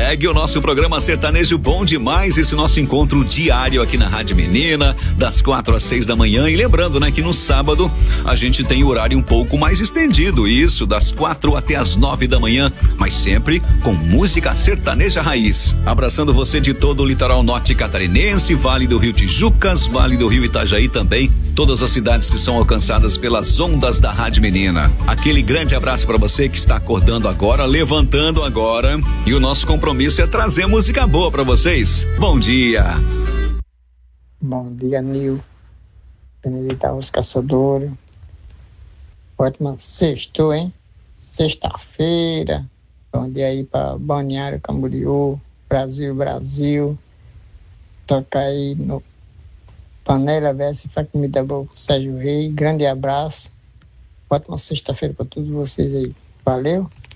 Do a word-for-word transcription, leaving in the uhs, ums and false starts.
Segue o nosso programa Sertanejo Bom Demais, esse nosso encontro diário aqui na Rádio Menina, das quatro às seis da manhã. E lembrando, né, que no sábado a gente tem o horário um pouco mais estendido, isso, das quatro até as nove da manhã, mas sempre com música sertaneja raiz. Abraçando você de todo o litoral norte catarinense, Vale do Rio Tijucas, Vale do Rio Itajaí também, todas as cidades que são alcançadas pelas ondas da Rádio Menina. Aquele grande abraço para você que está acordando agora, levantando agora, e o nosso compromisso é trazer música boa para vocês. Bom dia. Bom dia, Nil. Benedita Os Caçadores. Ótima sextou, hein? Sexta-feira. Bom dia aí para Balneário Camboriú, Brasil, Brasil. Toca aí no Panela Versa, faz comida boa com Sérgio Rei. Grande abraço. Ótima sexta-feira para todos vocês aí. Valeu.